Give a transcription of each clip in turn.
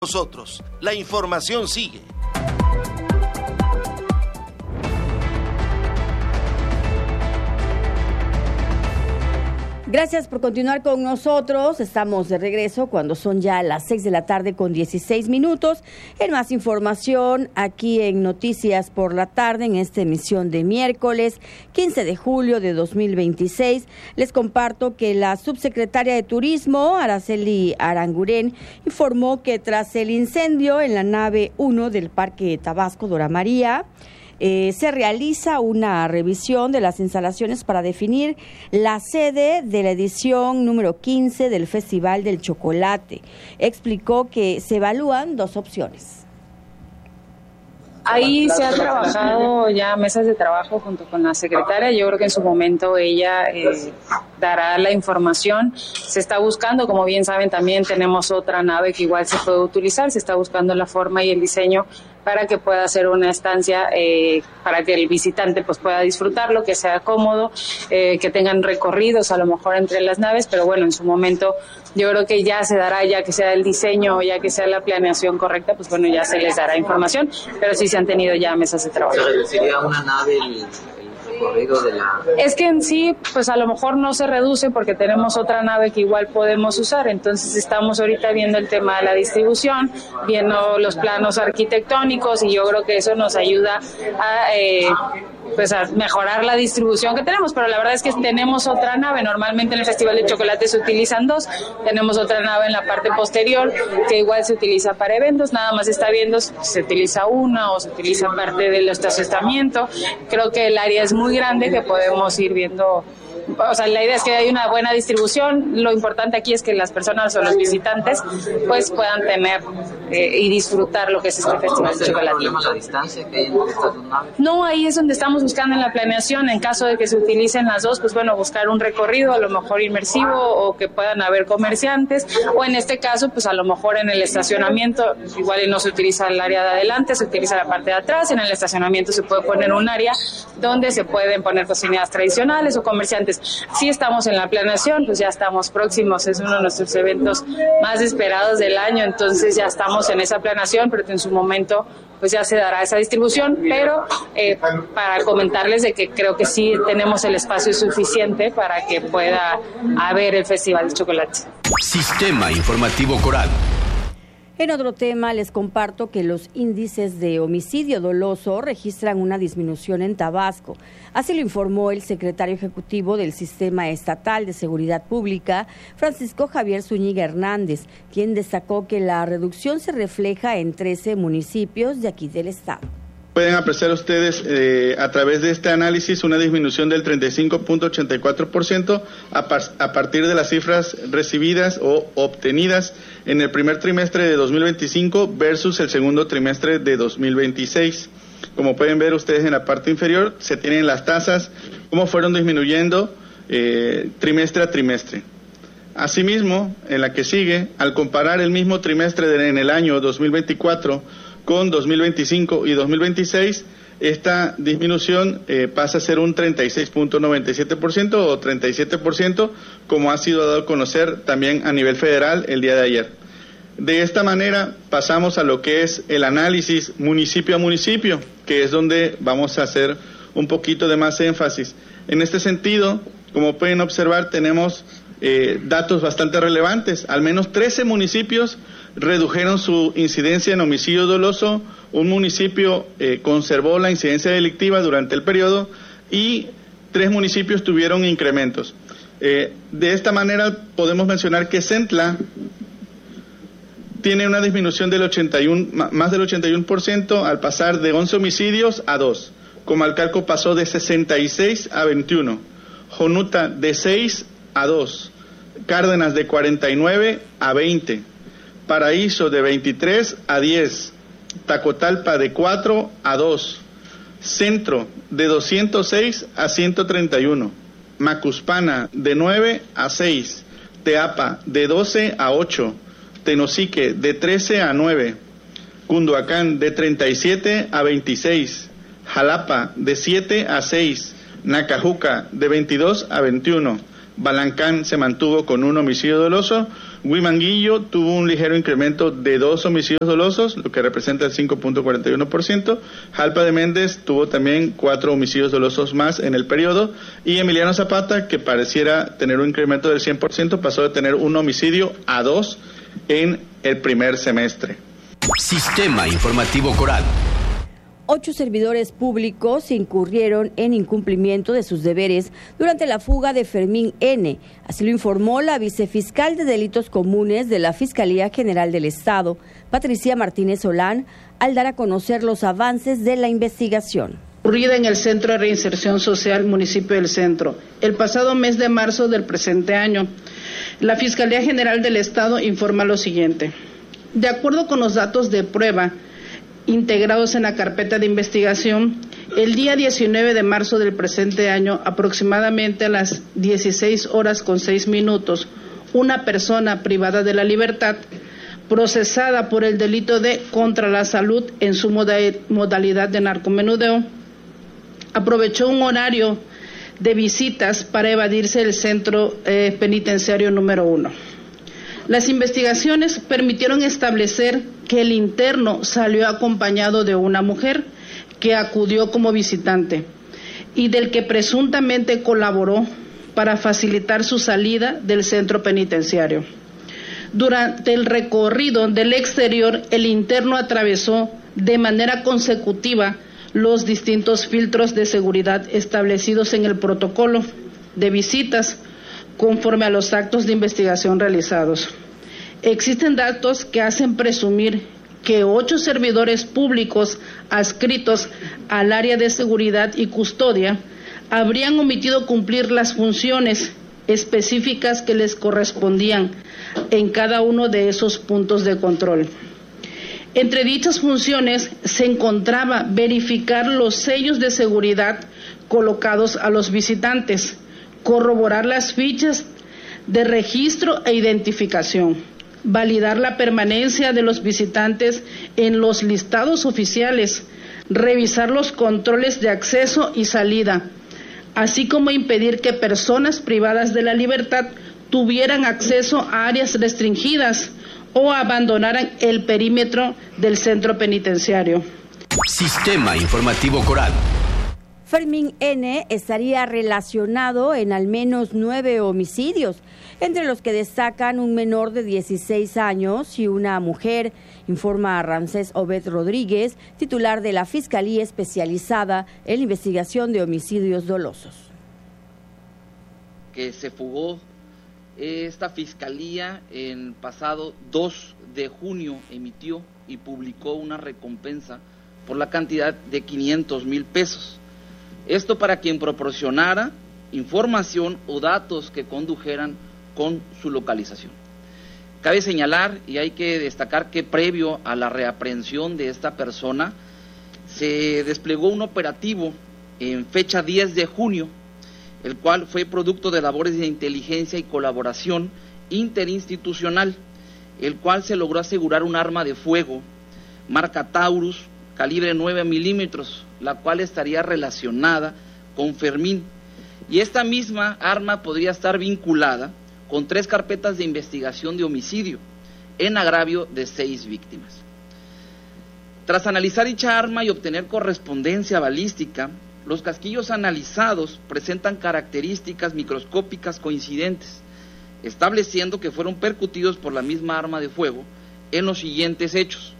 Nosotros, la información sigue. Gracias por continuar con nosotros. Estamos de regreso cuando son ya las 6 de la tarde con 16 minutos. En más información, aquí en Noticias por la Tarde, en esta emisión de miércoles 15 de julio de 2026, les comparto que la subsecretaria de Turismo, Araceli Aranguren, informó que tras el incendio en la nave 1 del Parque Tabasco Dora María, se realiza una revisión de las instalaciones para definir la sede de la edición número 15 del Festival del Chocolate. Explicó que se evalúan dos opciones. Ahí se ha trabajado ya mesas de trabajo junto con la secretaria. Yo creo que en su momento ella dará la información. Se está buscando, como bien saben, también tenemos otra nave que igual se puede utilizar. Se está buscando la forma y el diseño para que pueda ser una estancia, para que el visitante pues pueda disfrutarlo, que sea cómodo, que tengan recorridos a lo mejor entre las naves, pero bueno, en su momento yo creo que ya se dará, ya que sea el diseño, ya que sea la planeación correcta, pues bueno, ya se les dará información, pero sí se han tenido ya mesas de trabajo. ¿Se reduciría a una nave el recorrido de la...? Es que en sí, pues a lo mejor no se reduce porque tenemos otra nave que igual podemos usar, entonces estamos ahorita viendo el tema de la distribución, viendo los planos arquitectónicos y yo creo que eso nos ayuda a mejorar la distribución que tenemos, pero la verdad es que tenemos otra nave. Normalmente en el Festival de Chocolate se utilizan dos, tenemos otra nave en la parte posterior que igual se utiliza para eventos, nada más está viendo si se utiliza una o se utiliza parte del estacionamiento. Creo que el área es muy grande que podemos ir viendo. O sea, la idea es que haya una buena distribución. Lo importante aquí es que las personas o los visitantes pues puedan tener y disfrutar lo que es este Festival de Chocolate. ¿Problema la distancia que hay entre estas dos naves? No, ahí es donde estamos buscando en la planeación, en caso de que se utilicen las dos, pues bueno, buscar un recorrido a lo mejor inmersivo o que puedan haber comerciantes, o en este caso, pues a lo mejor en el estacionamiento, igual no se utiliza el área de adelante, se utiliza la parte de atrás. En el estacionamiento se puede poner un área donde se pueden poner cocinadas tradicionales o comerciantes. Sí estamos en la planeación, pues ya estamos próximos, es uno de nuestros eventos más esperados del año, entonces ya estamos en esa planeación, pero en su momento pues ya se dará esa distribución, pero para comentarles de que creo que sí tenemos el espacio suficiente para que pueda haber el Festival de Chocolate. Sistema Informativo Coral. En otro tema, les comparto que los índices de homicidio doloso registran una disminución en Tabasco. Así lo informó el secretario ejecutivo del Sistema Estatal de Seguridad Pública, Francisco Javier Zúñiga Hernández, quien destacó que la reducción se refleja en 13 municipios de aquí del estado. Pueden apreciar ustedes a través de este análisis una disminución del 35.84% a partir de las cifras recibidas o obtenidas en el primer trimestre de 2025 versus el segundo trimestre de 2026. Como pueden ver ustedes en la parte inferior, se tienen las tasas, cómo fueron disminuyendo trimestre a trimestre. Asimismo, en la que sigue, al comparar el mismo trimestre en el año 2024 con 2025 y 2026, esta disminución pasa a ser un 36.97% o 37%, como ha sido dado a conocer también a nivel federal el día de ayer. De esta manera pasamos a lo que es el análisis municipio a municipio, que es donde vamos a hacer un poquito de más énfasis. En este sentido, como pueden observar, tenemos datos bastante relevantes. Al menos 13 municipios redujeron su incidencia en homicidio doloso, un municipio conservó la incidencia delictiva durante el periodo y 3 municipios tuvieron incrementos. De esta manera podemos mencionar que Centla tiene una disminución del más del 81% al pasar de 11 homicidios a 2. Comalcalco pasó de 66 a 21. Jonuta de 6 a 2. Cárdenas de 49 a 20. Paraíso de 23 a 10, Tacotalpa de 4 a 2, Centro de 206 a 131, Macuspana de 9 a 6, Teapa de 12 a 8, Tenosique de 13 a 9, Cunduacán de 37 a 26, Jalapa de 7 a 6, Nacajuca de 22 a 21, Balancán se mantuvo con un homicidio doloso, Huimanguillo tuvo un ligero incremento de 2 homicidios dolosos, lo que representa el 5.41%. Jalpa de Méndez tuvo también 4 homicidios dolosos más en el periodo. Y Emiliano Zapata, que pareciera tener un incremento del 100%, pasó de tener 1 homicidio a 2 en el primer semestre. Sistema Informativo Coral. 8 servidores públicos incurrieron en incumplimiento de sus deberes durante la fuga de Fermín N. Así lo informó la vicefiscal de Delitos Comunes de la Fiscalía General del Estado, Patricia Martínez Solán, al dar a conocer los avances de la investigación. Ocurrida en el Centro de Reinserción Social, municipio del Centro, el pasado mes de marzo del presente año. La Fiscalía General del Estado informa lo siguiente. De acuerdo con los datos de prueba integrados en la carpeta de investigación, el día 19 de marzo del presente año, aproximadamente a las 16:06, una persona privada de la libertad, procesada por el delito de contra la salud en su modalidad de narcomenudeo, aprovechó un horario de visitas para evadirse del centro penitenciario número 1. Las investigaciones permitieron establecer que el interno salió acompañado de una mujer que acudió como visitante y del que presuntamente colaboró para facilitar su salida del centro penitenciario. Durante el recorrido del exterior, el interno atravesó de manera consecutiva los distintos filtros de seguridad establecidos en el protocolo de visitas conforme a los actos de investigación realizados. Existen datos que hacen presumir que 8 servidores públicos adscritos al área de seguridad y custodia habrían omitido cumplir las funciones específicas que les correspondían en cada uno de esos puntos de control. Entre dichas funciones se encontraba verificar los sellos de seguridad colocados a los visitantes, corroborar las fichas de registro e identificación, validar la permanencia de los visitantes en los listados oficiales, revisar los controles de acceso y salida, así como impedir que personas privadas de la libertad tuvieran acceso a áreas restringidas o abandonaran el perímetro del centro penitenciario. Sistema Informativo Coral. Fermín N. estaría relacionado en al menos 9 homicidios, entre los que destacan un menor de 16 años y una mujer, informa Ramsés Obed Rodríguez, titular de la Fiscalía Especializada en la Investigación de Homicidios Dolosos. Que se fugó esta Fiscalía el pasado 2 de junio emitió y publicó una recompensa por la cantidad de 500,000 pesos. Esto para quien proporcionara información o datos que condujeran con su localización. Cabe señalar y hay que destacar que previo a la reaprehensión de esta persona se desplegó un operativo en fecha 10 de junio, el cual fue producto de labores de inteligencia y colaboración interinstitucional, el cual se logró asegurar un arma de fuego marca Taurus, calibre 9 milímetros, la cual estaría relacionada con Fermín. Y esta misma arma podría estar vinculada con 3 carpetas de investigación de homicidio en agravio de 6 víctimas. Tras analizar dicha arma y obtener correspondencia balística, los casquillos analizados presentan características microscópicas coincidentes, estableciendo que fueron percutidos por la misma arma de fuego en los siguientes hechos.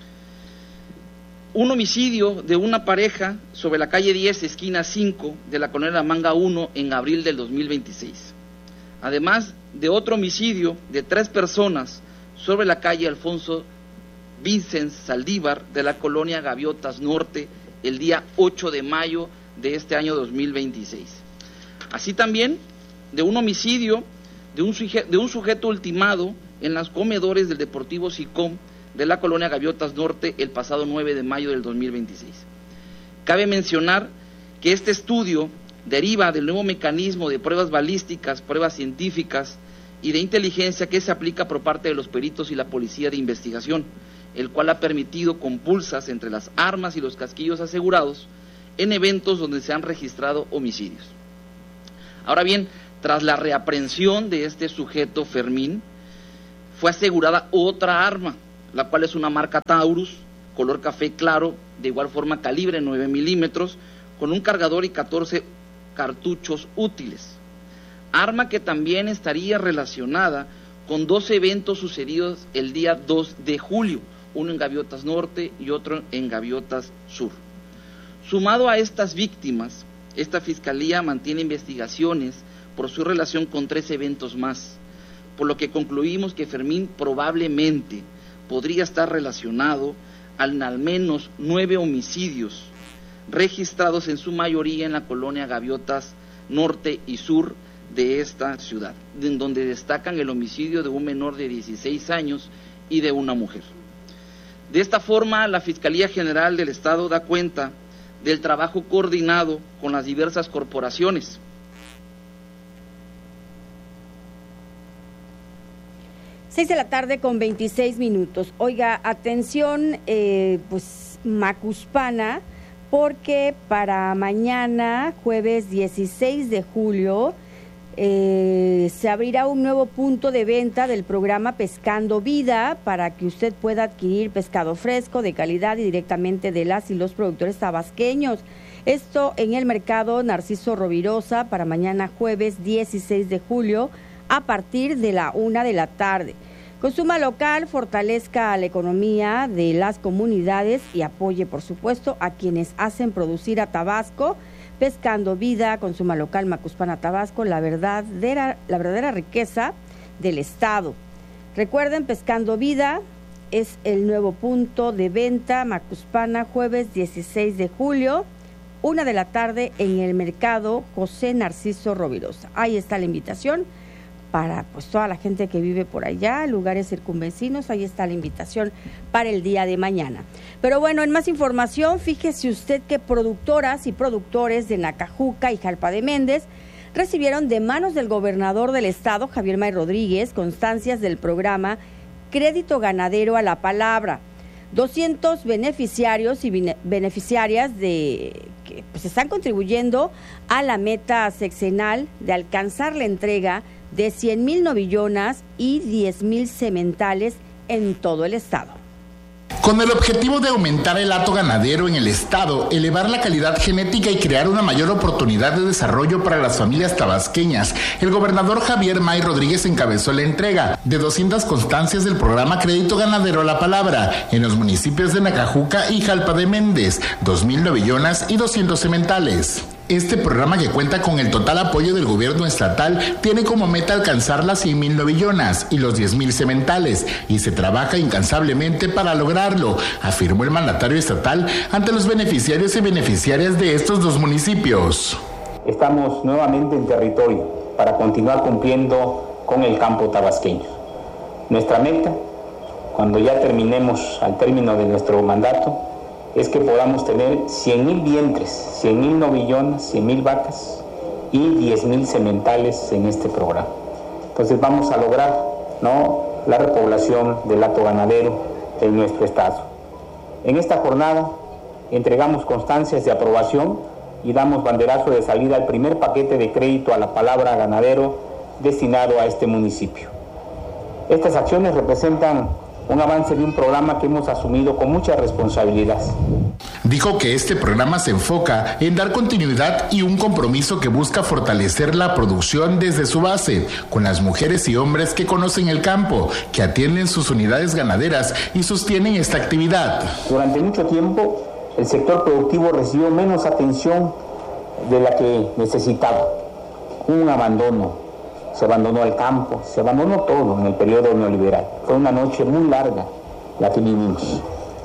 Un homicidio de una pareja sobre la calle 10, esquina 5, de la colonia La Manga 1, en abril del 2026. Además de otro homicidio de 3 personas sobre la calle Alfonso Vicens Saldívar, de la colonia Gaviotas Norte, el día 8 de mayo de este año 2026. Así también de un homicidio de un sujeto ultimado en los comedores del Deportivo Sicom de la colonia Gaviotas Norte el pasado 9 de mayo del 2026. Cabe mencionar que este estudio deriva del nuevo mecanismo de pruebas balísticas, pruebas científicas y de inteligencia que se aplica por parte de los peritos y la policía de investigación, el cual ha permitido compulsas entre las armas y los casquillos asegurados en eventos donde se han registrado homicidios. Ahora bien, tras la reaprehensión de este sujeto Fermín, fue asegurada otra arma, la cual es una marca Taurus, color café claro, de igual forma calibre 9 milímetros, con un cargador y 14 cartuchos útiles. Arma que también estaría relacionada con 2 eventos sucedidos el día 2 de julio, uno en Gaviotas Norte y otro en Gaviotas Sur. Sumado a estas víctimas, esta Fiscalía mantiene investigaciones por su relación con 3 eventos más, por lo que concluimos que Fermín probablemente podría estar relacionado al menos 9 homicidios registrados en su mayoría en la colonia Gaviotas Norte y Sur de esta ciudad, en donde destacan el homicidio de un menor de 16 años y de una mujer. De esta forma, la Fiscalía General del Estado da cuenta del trabajo coordinado con las diversas corporaciones. Seis de la tarde con 26 minutos. Oiga, atención, pues Macuspana, porque para mañana, jueves 16 de julio, se abrirá un nuevo punto de venta del programa Pescando Vida para que usted pueda adquirir pescado fresco, de calidad y directamente de las y los productores tabasqueños. Esto en el mercado Narciso Rovirosa para mañana jueves 16 de julio a partir de la 1 de la tarde. Consuma local, fortalezca la economía de las comunidades y apoye, por supuesto, a quienes hacen producir a Tabasco. Pescando Vida, consuma local, Macuspana, Tabasco, la verdadera riqueza del Estado. Recuerden, Pescando Vida es el nuevo punto de venta, Macuspana, jueves 16 de julio, 1 de la tarde en el mercado José Narciso Rovirosa. Ahí está la invitación para pues toda la gente que vive por allá, lugares circunvecinos, ahí está la invitación para el día de mañana. Pero bueno, en más información, fíjese usted que productoras y productores de Nacajuca y Jalpa de Méndez recibieron de manos del gobernador del estado, Javier May Rodríguez, constancias del programa Crédito Ganadero a la Palabra. 200 beneficiarios y beneficiarias que pues están contribuyendo a la meta sexenal de alcanzar la entrega de 100,000 novillonas y 10,000 sementales en todo el estado. Con el objetivo de aumentar el hato ganadero en el estado, elevar la calidad genética y crear una mayor oportunidad de desarrollo para las familias tabasqueñas, el gobernador Javier May Rodríguez encabezó la entrega de 200 constancias del programa Crédito Ganadero a la Palabra en los municipios de Nacajuca y Jalpa de Méndez, 2,000 novillonas y 200 sementales. Este programa, que cuenta con el total apoyo del gobierno estatal, tiene como meta alcanzar las 100,000 novillonas y los 10,000 sementales, y se trabaja incansablemente para lograrlo, afirmó el mandatario estatal ante los beneficiarios y beneficiarias de estos 2 municipios. Estamos nuevamente en territorio para continuar cumpliendo con el campo tabasqueño. Nuestra meta, cuando ya terminemos al término de nuestro mandato, es que podamos tener 100,000 vientres, 100,000 novillonas, 100,000 vacas y 10,000 sementales en este programa. Entonces vamos a lograr, la repoblación del hato ganadero en nuestro estado. En esta jornada entregamos constancias de aprobación y damos banderazo de salida al primer paquete de crédito a la palabra ganadero destinado a este municipio. Estas acciones representan un avance de un programa que hemos asumido con mucha responsabilidad. Dijo que este programa se enfoca en dar continuidad y un compromiso que busca fortalecer la producción desde su base, con las mujeres y hombres que conocen el campo, que atienden sus unidades ganaderas y sostienen esta actividad. Durante mucho tiempo, el sector productivo recibió menos atención de la que necesitaba. Un abandono. Se abandonó el campo, se abandonó todo en el periodo neoliberal. Fue una noche muy larga la que vivimos.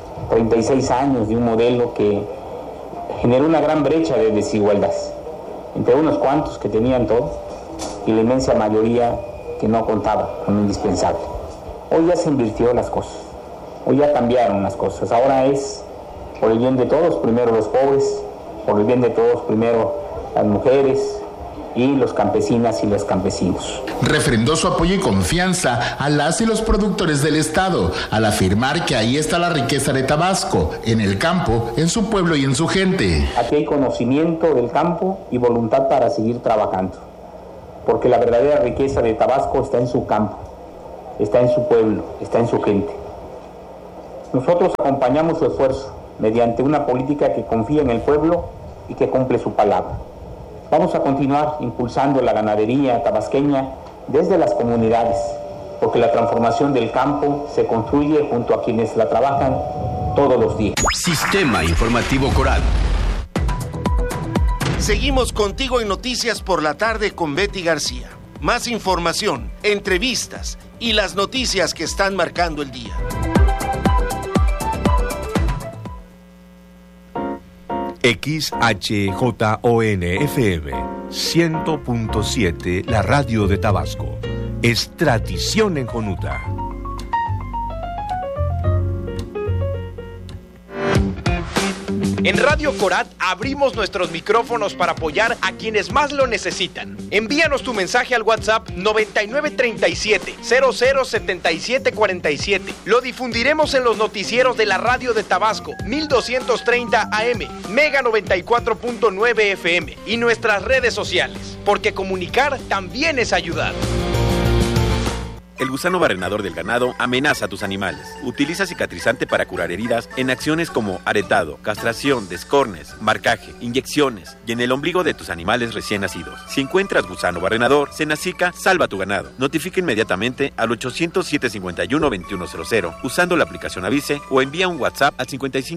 36 años de un modelo que generó una gran brecha de desigualdad entre unos cuantos que tenían todo y la inmensa mayoría que no contaba con lo indispensable. Hoy ya se invirtió las cosas, hoy ya cambiaron las cosas. Ahora es por el bien de todos, primero los pobres, por el bien de todos, primero las mujeres y los campesinas y los campesinos. Refrendó su apoyo y confianza a las y los productores del estado, al afirmar que ahí está la riqueza de Tabasco, en el campo, en su pueblo y en su gente. Aquí hay conocimiento del campo y voluntad para seguir trabajando, porque la verdadera riqueza de Tabasco está en su campo, está en su pueblo, está en su gente. Nosotros acompañamos su esfuerzo mediante una política que confía en el pueblo y que cumple su palabra. Vamos a continuar impulsando la ganadería tabasqueña desde las comunidades, porque la transformación del campo se construye junto a quienes la trabajan todos los días. Sistema Informativo Coral. Seguimos contigo en Noticias por la Tarde con Betty García. Más información, entrevistas y las noticias que están marcando el día. XHJON-FM 100.7, la radio de Tabasco. Es tradición en Jonuta. En Radio Corat abrimos nuestros micrófonos para apoyar a quienes más lo necesitan. Envíanos tu mensaje al WhatsApp 9937-007747. Lo difundiremos en los noticieros de la radio de Tabasco, 1230 AM, Mega 94.9 FM y nuestras redes sociales, porque comunicar también es ayudar. El gusano barrenador del ganado amenaza a tus animales. Utiliza cicatrizante para curar heridas en acciones como aretado, castración, descornes, marcaje, inyecciones y en el ombligo de tus animales recién nacidos. Si encuentras gusano barrenador, Senacica salva tu ganado. Notifica inmediatamente al 800-751-2100 usando la aplicación Avise o envía un WhatsApp al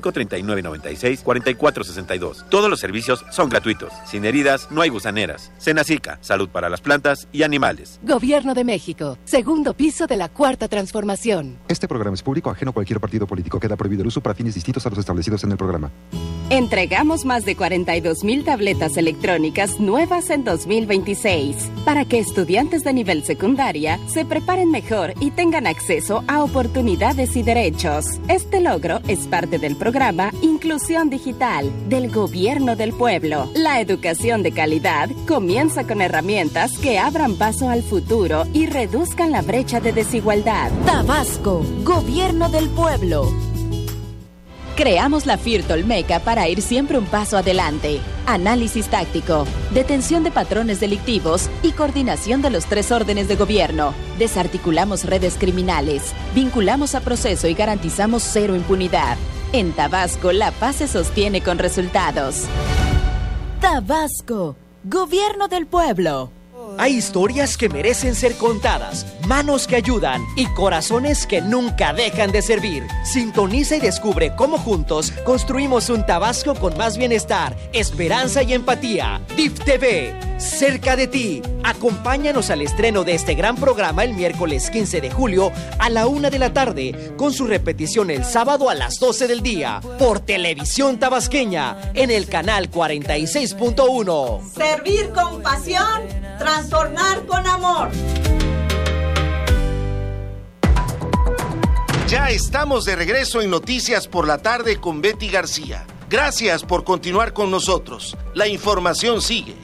553996-4462. Todos los servicios son gratuitos. Sin heridas, no hay gusaneras. Senacica, salud para las plantas y animales. Gobierno de México, segundo piso de la Cuarta Transformación. Este programa es público, ajeno a cualquier partido político. Queda prohibido el uso para fines distintos a los establecidos en el programa. Entregamos más de 42,000 tabletas electrónicas nuevas en 2026 para que estudiantes de nivel secundaria se preparen mejor y tengan acceso a oportunidades y derechos. Este logro es parte del programa Inclusión Digital del Gobierno del Pueblo. La educación de calidad comienza con herramientas que abran paso al futuro y reduzcan la brecha de desigualdad. Tabasco, Gobierno del Pueblo. Creamos la FIR Tolmeca para ir siempre un paso adelante. Análisis táctico, detención de patrones delictivos y coordinación de los 3 órdenes de gobierno. Desarticulamos redes criminales, vinculamos a proceso y garantizamos cero impunidad. En Tabasco, la paz se sostiene con resultados. Tabasco, Gobierno del Pueblo. Hay historias que merecen ser contadas, manos que ayudan y corazones que nunca dejan de servir. Sintoniza y descubre cómo juntos construimos un Tabasco con más bienestar, esperanza y empatía. DIF TV, cerca de ti. Acompáñanos al estreno de este gran programa el miércoles 15 de julio a la 1 de la tarde, con su repetición el sábado a las 12 del día, por Televisión Tabasqueña, en el canal 46.1. Servir con pasión, transformar con amor. Ya estamos de regreso en Noticias por la Tarde con Betty García. Gracias por continuar con nosotros. La información sigue.